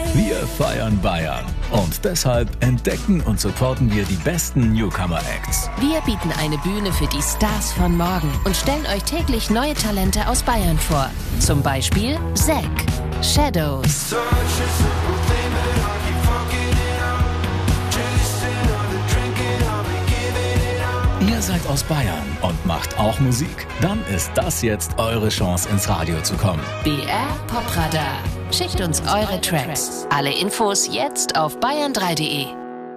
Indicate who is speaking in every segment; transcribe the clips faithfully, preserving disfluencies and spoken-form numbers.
Speaker 1: Wir feiern Bayern und deshalb entdecken und supporten wir die besten Newcomer-Acts.
Speaker 2: Wir bieten eine Bühne für die Stars von morgen und stellen euch täglich neue Talente aus Bayern vor. Zum Beispiel Zack, Shadows,
Speaker 1: Ihr seid aus Bayern und macht auch Musik? Dann ist das jetzt eure Chance, ins Radio zu kommen.
Speaker 2: B R Popradar. Schickt uns eure Tracks. Alle Infos jetzt auf bayern drei punkt de.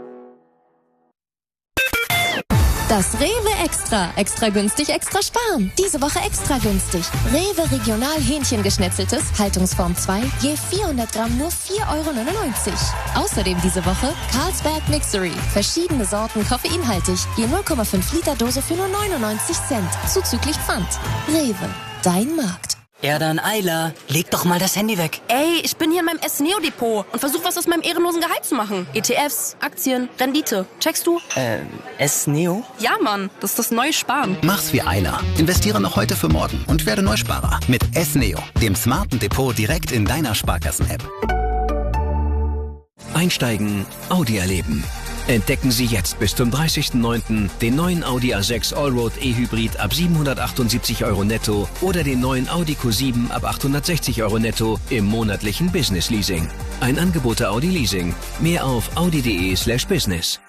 Speaker 3: Das Rewe Extra. Extra günstig, extra sparen. Diese Woche extra günstig. Rewe Regional Hähnchengeschnetzeltes, Haltungsform zwei, je vierhundert Gramm nur vier Euro neunundneunzig. Außerdem diese Woche Carlsberg Mixery. Verschiedene Sorten koffeinhaltig, je null Komma fünf Liter Dose für nur neunundneunzig Cent. Zuzüglich Pfand. Rewe, dein Markt.
Speaker 4: Ja dann, Ayla, leg doch mal das Handy weg.
Speaker 5: Ey, ich bin hier in meinem S-Neo-Depot und versuche was aus meinem ehrenlosen Gehalt zu machen. E T Fs, Aktien, Rendite. Checkst du?
Speaker 4: Äh, S-Neo?
Speaker 5: Ja, Mann, das ist das neue Sparen.
Speaker 6: Mach's wie Ayla. Investiere noch heute für morgen und werde Neusparer. Mit S-Neo, dem smarten Depot direkt in deiner Sparkassen-App.
Speaker 7: Einsteigen, Audi erleben. Entdecken Sie jetzt bis zum dreißigsten neunten den neuen Audi A sechs Allroad E-Hybrid ab siebenhundertachtundsiebzig Euro netto oder den neuen Audi Q sieben ab achthundertsechzig Euro netto im monatlichen Business Leasing. Ein Angebot der Audi Leasing. Mehr auf audi punkt de slash business.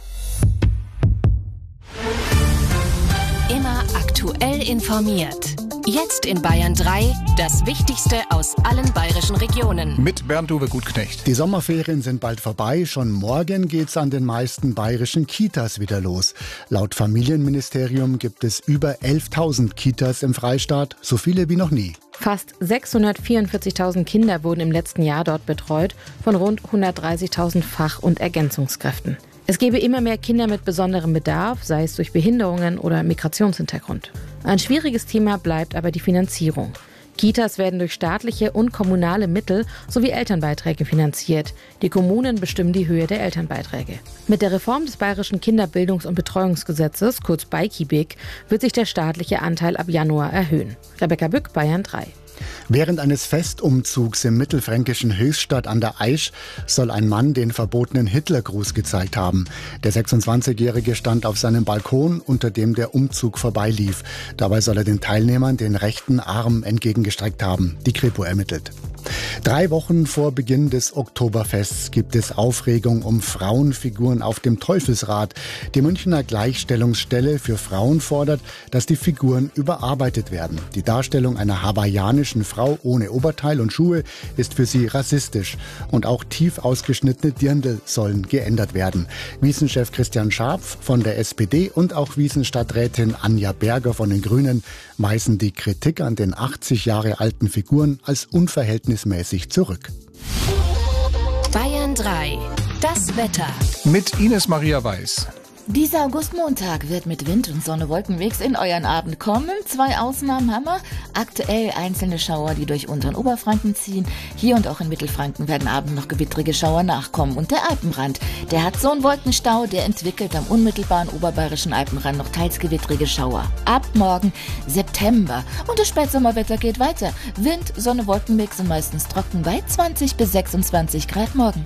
Speaker 2: Immer aktuell informiert. Jetzt in Bayern drei, das Wichtigste aus allen bayerischen Regionen.
Speaker 8: Mit Bernd-Uwe Gutknecht.
Speaker 9: Die Sommerferien sind bald vorbei. Schon morgen geht's an den meisten bayerischen Kitas wieder los. Laut Familienministerium gibt es über elftausend Kitas im Freistaat, so viele wie noch nie.
Speaker 10: Fast sechshundertvierundvierzigtausend Kinder wurden im letzten Jahr dort betreut, von rund hundertdreißigtausend Fach- und Ergänzungskräften. Es gebe immer mehr Kinder mit besonderem Bedarf, sei es durch Behinderungen oder Migrationshintergrund. Ein schwieriges Thema bleibt aber die Finanzierung. Kitas werden durch staatliche und kommunale Mittel sowie Elternbeiträge finanziert. Die Kommunen bestimmen die Höhe der Elternbeiträge. Mit der Reform des Bayerischen Kinderbildungs- und Betreuungsgesetzes, kurz BeiKi-Big, wird sich der staatliche Anteil ab Januar erhöhen. Rebecca Bück, Bayern drei.
Speaker 9: Während eines Festumzugs im mittelfränkischen Höchstadt an der Aisch soll ein Mann den verbotenen Hitlergruß gezeigt haben. Der sechsundzwanzigjährige stand auf seinem Balkon, unter dem der Umzug vorbeilief. Dabei soll er den Teilnehmern den rechten Arm entgegengestreckt haben. Die Kripo ermittelt. Drei Wochen vor Beginn des Oktoberfests gibt es Aufregung um Frauenfiguren auf dem Teufelsrad. Die Münchner Gleichstellungsstelle für Frauen fordert, dass die Figuren überarbeitet werden. Die Darstellung einer hawaiianischen Frau ohne Oberteil und Schuhe ist für sie rassistisch. Und auch tief ausgeschnittene Dirndl sollen geändert werden. Wiesenchef Christian Scharpf von der S P D und auch Wiesenstadträtin Anja Berger von den Grünen weisen die Kritik an den achtzig Jahre alten Figuren als unverhältnismäßig zurück.
Speaker 2: Bayern drei. Das Wetter.
Speaker 8: Mit Ines Maria Weiß.
Speaker 11: Dieser Augustmontag wird mit Wind und Sonne wolkenwegs in euren Abend kommen. Zwei Ausnahmen haben wir. Aktuell einzelne Schauer, die durch unteren Oberfranken ziehen. Hier und auch in Mittelfranken werden abend noch gewittrige Schauer nachkommen. Und der Alpenrand, der hat so einen Wolkenstau, der entwickelt am unmittelbaren oberbayerischen Alpenrand noch teils gewittrige Schauer. Ab morgen September. Und das Spätsommerwetter geht weiter. Wind, Sonne, Wolkenmix und meistens trocken bei zwanzig bis sechsundzwanzig Grad morgen.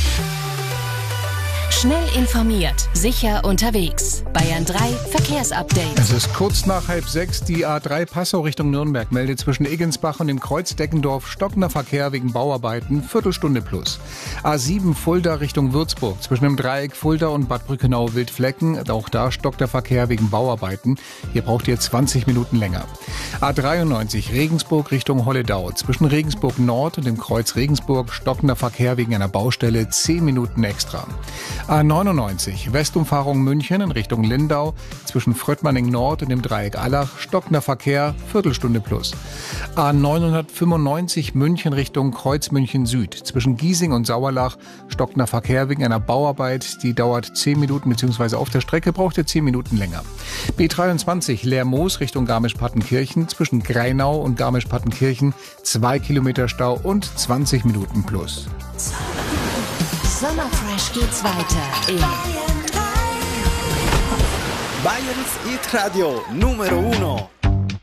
Speaker 2: Schnell informiert, sicher unterwegs. Bayern drei Verkehrsupdate.
Speaker 8: Es ist kurz nach halb sechs. Die A drei Passau Richtung Nürnberg meldet zwischen Egensbach und dem Kreuz Deckendorf stockender Verkehr wegen Bauarbeiten, Viertelstunde plus. A sieben Fulda Richtung Würzburg zwischen dem Dreieck Fulda und Bad Brückenau-Wildflecken. Auch da stockt der Verkehr wegen Bauarbeiten. Hier braucht ihr zwanzig Minuten länger. A dreiundneunzig Regensburg Richtung Holledau zwischen Regensburg Nord und dem Kreuz Regensburg stockender Verkehr wegen einer Baustelle, zehn Minuten extra. A neunundneunzig Westumfahrung München in Richtung Lindau zwischen Fröttmanning Nord und dem Dreieck Allach stockender Verkehr, Viertelstunde plus. A neunhundertfünfundneunzig München Richtung Kreuz München Süd zwischen Giesing und Sauerlach stockender Verkehr wegen einer Bauarbeit, die dauert zehn Minuten bzw. auf der Strecke braucht ihr zehn Minuten länger. B dreiundzwanzig Lermoos Richtung Garmisch-Partenkirchen zwischen Greinau und Garmisch-Partenkirchen zwei Kilometer Stau und zwanzig Minuten plus.
Speaker 2: Sommerfresh geht's weiter in
Speaker 12: Bayerns Hit Radio Numero Uno.